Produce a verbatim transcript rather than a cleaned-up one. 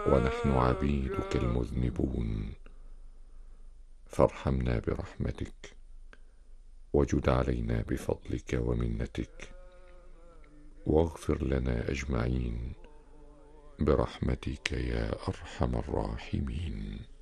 ونحن عبيدك المذنبون، فارحمنا برحمتك، وجد علينا بفضلك ومنتك، واغفر لنا أجمعين برحمتك يا أرحم الراحمين.